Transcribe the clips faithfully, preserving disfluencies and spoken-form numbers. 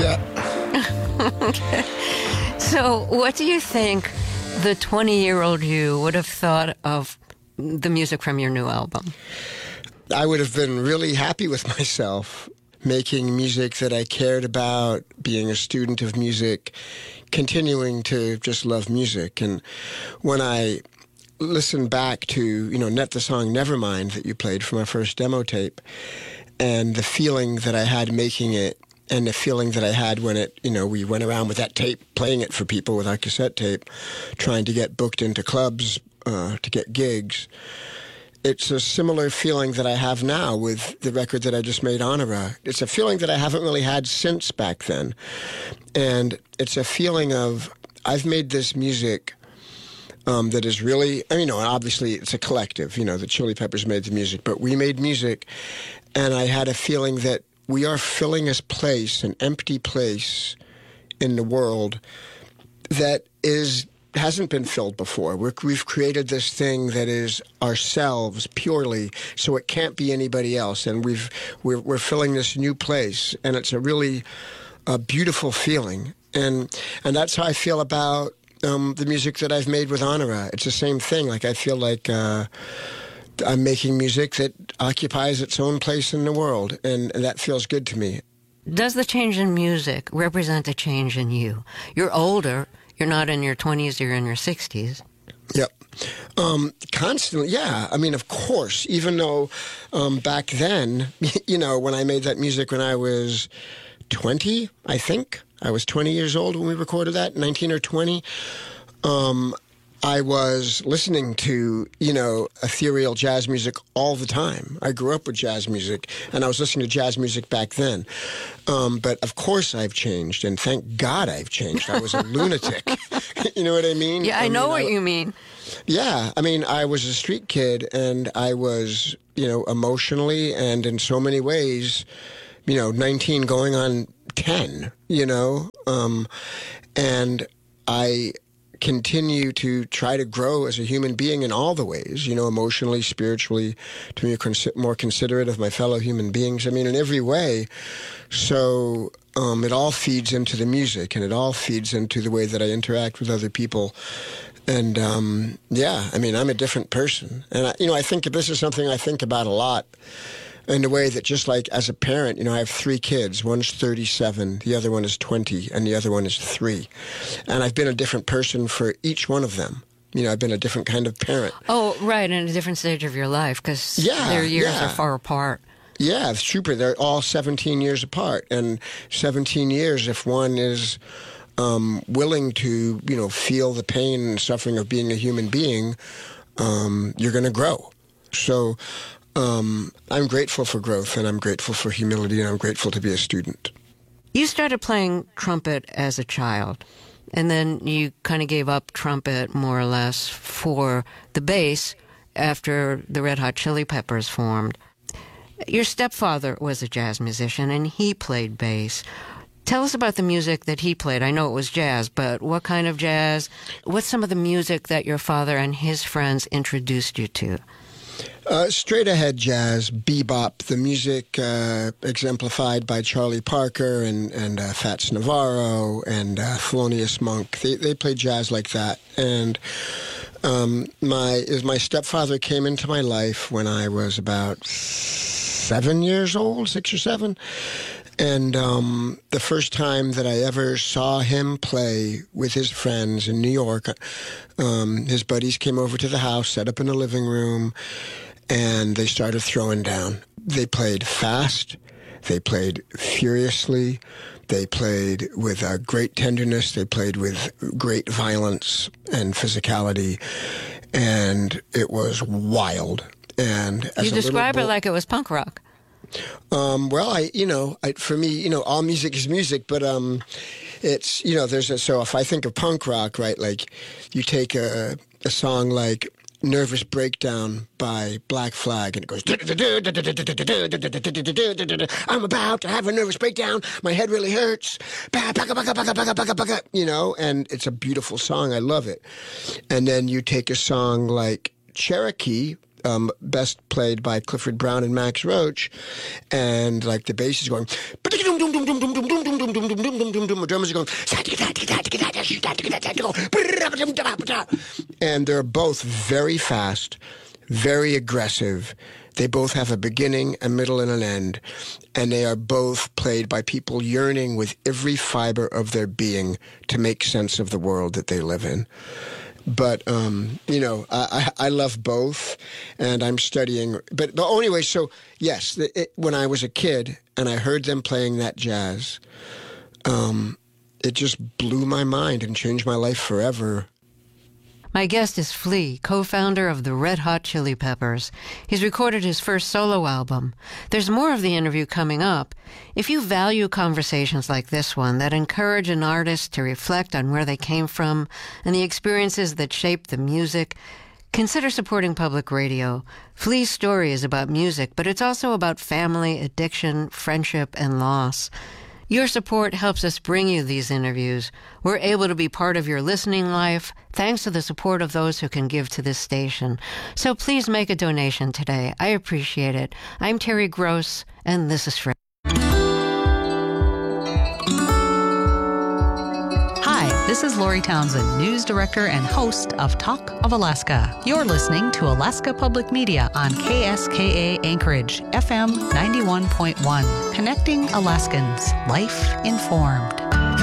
Yeah. Okay. So what do you think the twenty-year-old you would have thought of the music from your new album? I would have been really happy with myself, making music that I cared about, being a student of music, continuing to just love music. And when I listen back to, you know, net the song Nevermind that you played from our first demo tape, and the feeling that I had making it, and the feeling that I had when it, you know, we went around with that tape, playing it for people with our cassette tape, trying to get booked into clubs, uh, to get gigs. It's a similar feeling that I have now with the record that I just made, Honora. It's a feeling that I haven't really had since back then. And it's a feeling of, I've made this music um, that is really, I mean, you know, obviously it's a collective, you know, the Chili Peppers made the music, but we made music, and I had a feeling that we are filling a place, an empty place in the world that is hasn't been filled before. We're, we've created this thing that is ourselves purely, so it can't be anybody else. And we've we're, we're filling this new place, and it's a really uh, beautiful feeling. And and that's how I feel about um, the music that I've made with Honora. It's the same thing. Like I feel like uh, I'm making music that occupies its own place in the world, and, and that feels good to me. Does the change in music represent a change in you? You're older. You're not in your twenties, you're in your sixties. Yep. Um, constantly, yeah. I mean, of course, even though um, back then, you know, when I made that music when I was twenty, I think, I was twenty years old when we recorded that, nineteen or twenty, um, I was listening to, you know, ethereal jazz music all the time. I grew up with jazz music, and I was listening to jazz music back then. Um, but of course I've changed, and thank God I've changed. I was a lunatic. You know what I mean? Yeah, I, I know mean, what I, you mean. Yeah, I mean, I was a street kid, and I was, you know, emotionally and in so many ways, you know, nineteen going on ten, you know, um, and I continue to try to grow as a human being in all the ways, you know, emotionally, spiritually, to be more considerate of my fellow human beings. I mean, in every way. So um, it all feeds into the music, and it all feeds into the way that I interact with other people. And, um, yeah, I mean, I'm a different person. And, I, you know, I think this is something I think about a lot, in a way that, just like as a parent, you know, I have three kids. One's thirty-seven, the other one is twenty, and the other one is three. And I've been a different person for each one of them. You know, I've been a different kind of parent. Oh, right, in a different stage of your life, because yeah, their years yeah. are far apart. Yeah, it's true. They're all seventeen years apart. And seventeen years, if one is um, willing to, you know, feel the pain and suffering of being a human being, um, you're going to grow. So Um, I'm grateful for growth, and I'm grateful for humility, and I'm grateful to be a student. You started playing trumpet as a child, and then you kind of gave up trumpet more or less for the bass after the Red Hot Chili Peppers formed. Your stepfather was a jazz musician, and he played bass. Tell us about the music that he played. I know it was jazz, but what kind of jazz? What's some of the music that your father and his friends introduced you to? Uh, straight ahead jazz, bebop, the music uh, exemplified by Charlie Parker and, and uh, Fats Navarro and uh, Thelonious Monk. They, they played jazz like that. And um, my, my stepfather came into my life when I was about seven years old, six or seven. And um, the first time that I ever saw him play with his friends in New York, um, his buddies came over to the house, set up in the living room, and they started throwing down. They played fast. They played furiously. They played with uh, great tenderness. They played with great violence and physicality. And it was wild. And as you describe bo- it like it was punk rock. Um, well, I, you know, I, for me, you know, all music is music, but um, it's, you know, there's a, so if I think of punk rock, right, like you take a, a song like Nervous Breakdown by Black Flag, and it goes, I'm about to have a nervous breakdown, my head really hurts, you know, and it's a beautiful song, I love it. And then you take a song like Cherokee, Um, best played by Clifford Brown and Max Roach, and like the bass is going, the drummers are going, and they're both very fast, very aggressive. They both have a beginning, a middle, and an end, and they are both played by people yearning with every fiber of their being to make sense of the world that they live in. But, um, you know, I, I, I love both, and I'm studying. But, but anyway, so, yes, it, when I was a kid and I heard them playing that jazz, um, it just blew my mind and changed my life forever. My guest is Flea, co-founder of the Red Hot Chili Peppers. He's recorded his first solo album. There's more of the interview coming up. If you value conversations like this one that encourage an artist to reflect on where they came from and the experiences that shaped the music, consider supporting public radio. Flea's story is about music, but it's also about family, addiction, friendship, and loss. Your support helps us bring you these interviews. We're able to be part of your listening life thanks to the support of those who can give to this station. So please make a donation today. I appreciate it. I'm Terry Gross, and this is Fred. Hi, this is Lori Townsend, news director and host of Talk of Alaska. You're listening to Alaska Public Media on K S K A Anchorage, F M ninety-one point one, connecting Alaskans, life informed.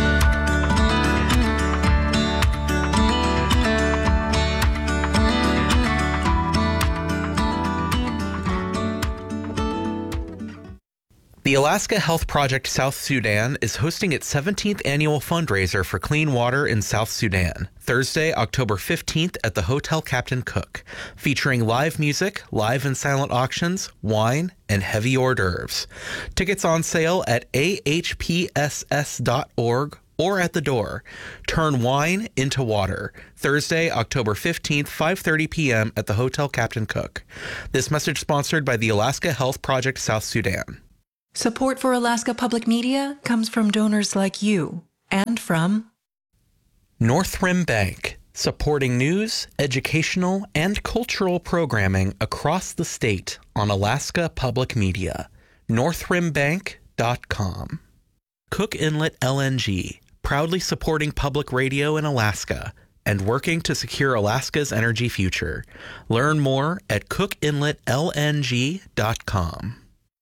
The Alaska Health Project South Sudan is hosting its seventeenth annual fundraiser for clean water in South Sudan, Thursday, October fifteenth at the Hotel Captain Cook, featuring live music, live and silent auctions, wine, and heavy hors d'oeuvres. Tickets on sale at A H P S S dot org or at the door. Turn wine into water. Thursday, October fifteenth, five thirty p.m. at the Hotel Captain Cook. This message sponsored by the Alaska Health Project South Sudan. Support for Alaska Public Media comes from donors like you and from North Rim Bank, supporting news, educational, and cultural programming across the state on Alaska Public Media. north rim bank dot com. Cook Inlet L N G, proudly supporting public radio in Alaska and working to secure Alaska's energy future. Learn more at cook inlet l n g dot com.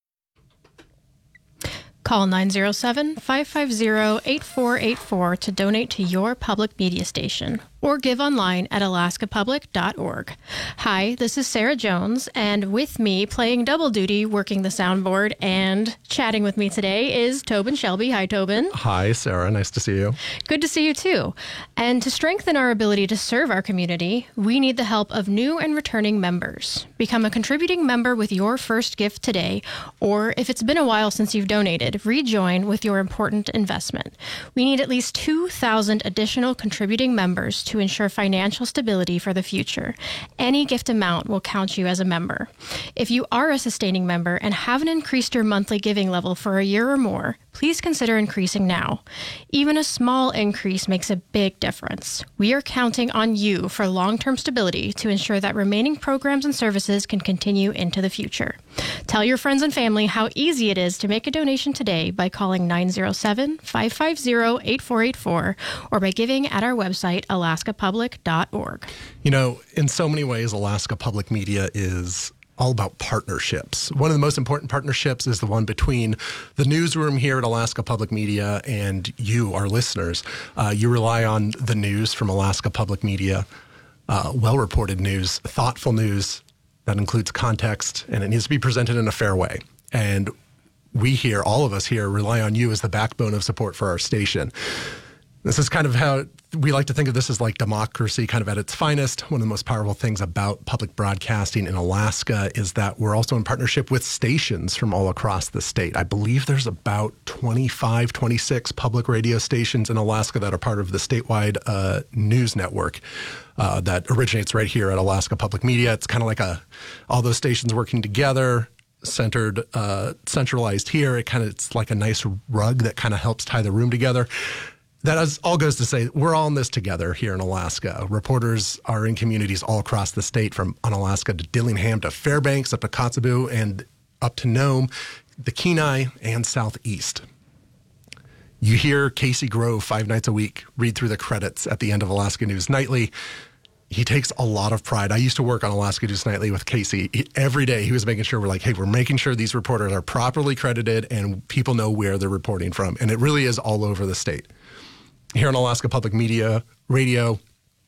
Call nine zero seven, five five zero, eight four eight four to donate to your public media station, or give online at alaska public dot org. Hi, this is Sarah Jones, and with me, playing double duty, working the soundboard, and chatting with me today is Tobin Shelby. Hi, Tobin. Hi, Sarah. Nice to see you. Good to see you, too. And to strengthen our ability to serve our community, we need the help of new and returning members. Become a contributing member with your first gift today, or if it's been a while since you've donated, rejoin with your important investment. We need at least two thousand additional contributing members to ensure financial stability for the future. Any gift amount will count you as a member. If you are a sustaining member and haven't increased your monthly giving level for a year or more, please consider increasing now. Even a small increase makes a big difference. We are counting on you for long-term stability to ensure that remaining programs and services can continue into the future. Tell your friends and family how easy it is to make a donation today by calling nine zero seven, five five zero, eight four eight four or by giving at our website alaska public dot org. You know, in so many ways, Alaska Public Media is all about partnerships. One of the most important partnerships is the one between the newsroom here at Alaska Public Media and you, our listeners. Uh, you rely on the news from Alaska Public Media, uh, well-reported news, thoughtful news that includes context, and it needs to be presented in a fair way. And we here, all of us here, rely on you as the backbone of support for our station. This is kind of how we like to think of this as like democracy kind of at its finest. One of the most powerful things about public broadcasting in Alaska is that we're also in partnership with stations from all across the state. I believe there's about twenty-five, twenty-six public radio stations in Alaska that are part of the statewide uh, news network uh, that originates right here at Alaska Public Media. It's kind of like a all those stations working together, centered, uh, centralized here. It kind of it's like a nice rug that kind of helps tie the room together. That is, all goes to say, we're all in this together here in Alaska. Reporters are in communities all across the state, from Unalaska to Dillingham to Fairbanks, up to Kotzebue, and up to Nome, the Kenai, and Southeast. You hear Casey Grove five nights a week read through the credits at the end of Alaska News Nightly. He takes a lot of pride. I used to work on Alaska News Nightly with Casey. He, every day he was making sure we're like, hey, we're making sure these reporters are properly credited and people know where they're reporting from. And it really is all over the state. Here on Alaska Public Media Radio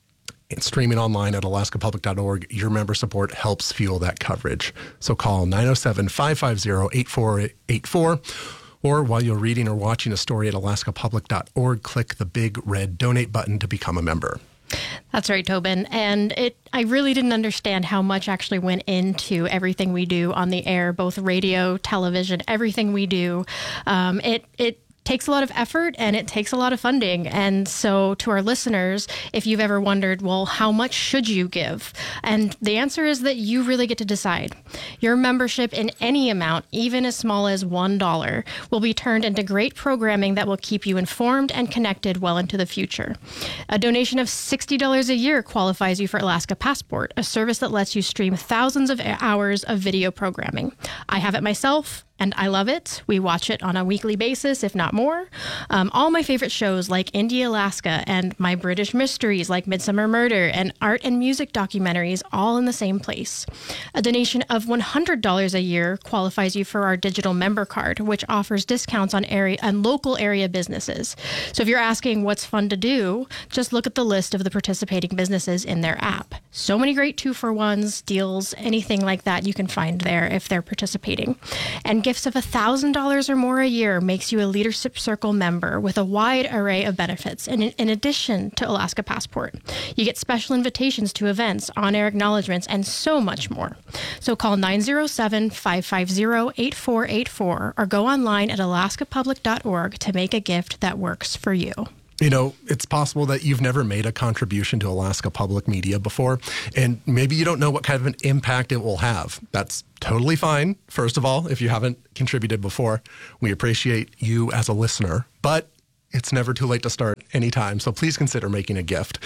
and streaming online at alaska public dot org, your member support helps fuel that coverage. So call nine oh seven, five five zero, eight four eight four. Or while you're reading or watching a story at alaska public dot org, click the big red donate button to become a member. That's right, Tobin. And it, I really didn't understand how much actually went into everything we do on the air, both radio, television, everything we do. Um, it, it, takes a lot of effort and it takes a lot of funding. And so to our listeners, if you've ever wondered, well, how much should you give? And the answer is that you really get to decide. Your membership in any amount, even as small as one dollar, will be turned into great programming that will keep you informed and connected well into the future. A donation of sixty dollars a year qualifies you for Alaska Passport, a service that lets you stream thousands of hours of video programming. I have it myself, and I love it. We watch it on a weekly basis, if not more. Um, all my favorite shows like Indie Alaska and my British mysteries like Midsummer Murder and art and music documentaries all in the same place. A donation of one hundred dollars a year qualifies you for our digital member card, which offers discounts on area and local area businesses. So if you're asking what's fun to do, just look at the list of the participating businesses in their app. So many great two-for-ones, deals, anything like that you can find there if they're participating. And gifts of one thousand dollars or more a year makes you a Leadership Circle member with a wide array of benefits. And in, in addition to Alaska Passport, you get special invitations to events, on-air acknowledgments, and so much more. So call nine oh seven, five five zero, eight four eight four or go online at alaska public dot org to make a gift that works for you. You know, it's possible that you've never made a contribution to Alaska Public Media before, and maybe you don't know what kind of an impact it will have. That's totally fine. First of all, if you haven't contributed before, we appreciate you as a listener, but it's never too late to start anytime, so please consider making a gift.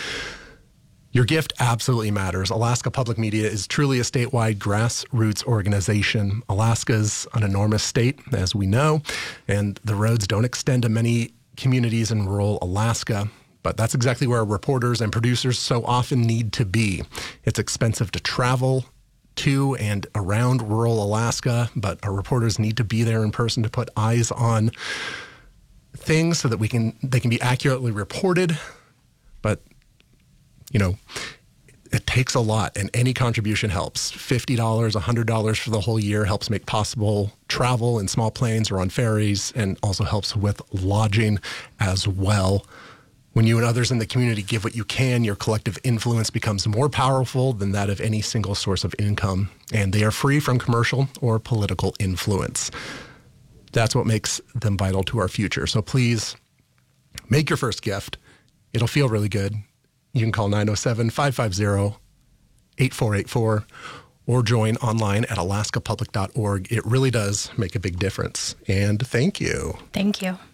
Your gift absolutely matters. Alaska Public Media is truly a statewide grassroots organization. Alaska's an enormous state, as we know, and the roads don't extend to many communities in rural Alaska, but that's exactly where our reporters and producers so often need to be. It's expensive to travel to and around rural Alaska, but our reporters need to be there in person to put eyes on things so that we can they can be accurately reported. But, you know, it takes a lot, and any contribution helps. fifty dollars, one hundred dollars for the whole year helps make possible travel in small planes or on ferries, and also helps with lodging as well. When you and others in the community give what you can, your collective influence becomes more powerful than that of any single source of income, and they are free from commercial or political influence. That's what makes them vital to our future. So please make your first gift. It'll feel really good. You can call nine oh seven, five five zero, eight four eight four or join online at alaska public dot org. It really does make a big difference. And thank you. Thank you.